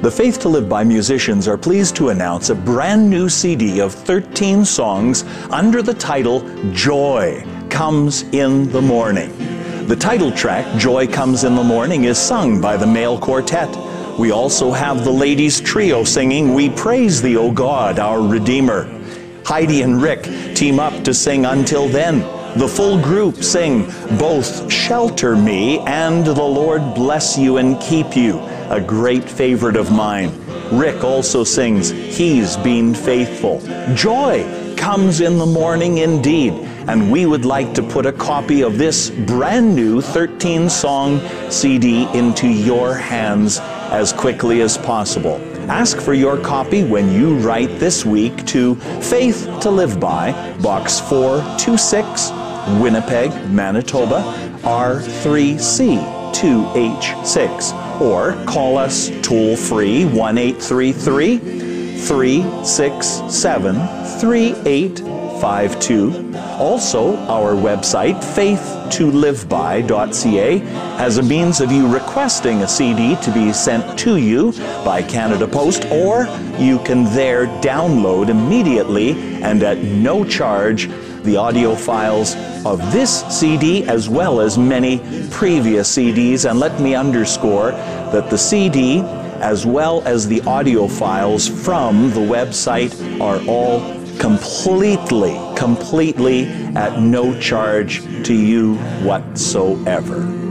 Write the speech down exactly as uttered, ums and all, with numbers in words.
The Faith to Live By musicians are pleased to announce a brand new C D of thirteen songs under the title Joy Comes in the Morning. The title track, Joy Comes in the Morning, is sung by the male quartet. We also have the ladies trio singing We Praise Thee, O God, Our Redeemer. Heidi and Rick team up to sing Until Then. The full group sing both Shelter Me and The Lord Bless You and Keep You, a great favorite of mine. Rick also sings He's Been Faithful. Joy comes in the morning indeed, and we would like to put a copy of this brand new thirteen song C D into your hands as quickly as possible. Ask for your copy when you write this week to Faith to Live By, Box four two six, Winnipeg, Manitoba, R three C two H six, or call us toll-free one eight three three, three six seven, three eight five two. Also, our website, faith to live by dot c a, has a means of you requesting a C D to be sent to you by Canada Post, or you can there download immediately and at no charge the audio files of this C D as well as many previous C Ds. And let me underscore that the C D as well as the audio files from the website are all completely, completely at no charge to you whatsoever.